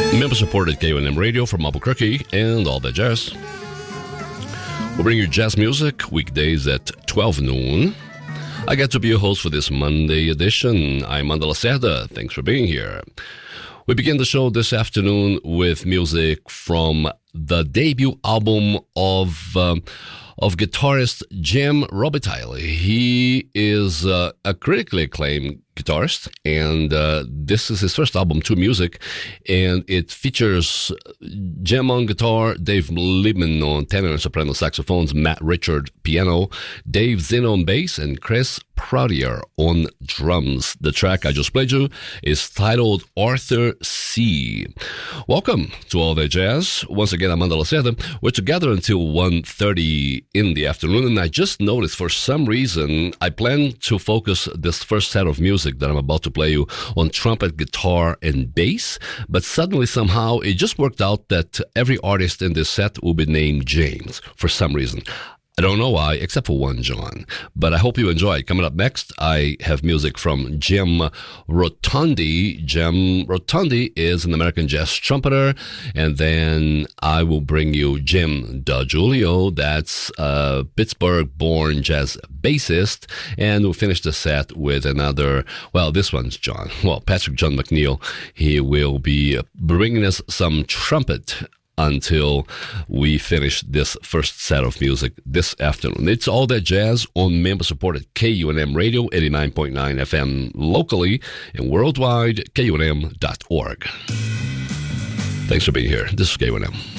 Member-supported KUNM Radio from Albuquerque and all that jazz. We'll bring you jazz music weekdays at 12 noon. I get to be your host for this Monday edition. I'm Amanda Lacerda. Thanks for being here. We begin the show this afternoon with music from the debut album of guitarist Jim Robitaille. He is a critically acclaimed guitarist, and this is his first album, To Music, and it features Jim on guitar, Dave Liebman on tenor and soprano saxophones, Matt Richard piano, Dave Zinn on bass, and Chris Proutier on drums. The track I just played you is titled Arthur C. Welcome to All That Jazz. Once again, I'm Amanda Lacerda. We're together until 1:30 in the afternoon, and I just noticed for some reason I plan to focus this first set of music that I'm about to play you on trumpet, guitar, and bass, but suddenly somehow it just worked out that every artist in this set will be named James for some reason. I don't know why, except for one John, but I hope you enjoy. Coming up next, I have music from Jim Rotondi. Jim Rotondi is an American jazz trumpeter, and then I will bring you Jim DiGiulio, that's a Pittsburgh-born jazz bassist, and we'll finish the set with another, well, this one's John. Well, Patrick John McNeil. He will be bringing us some trumpet until we finish this first set of music this afternoon. It's All That Jazz on member-supported KUNM Radio, 89.9 FM locally and worldwide, KUNM.org. Thanks for being here. This is KUNM.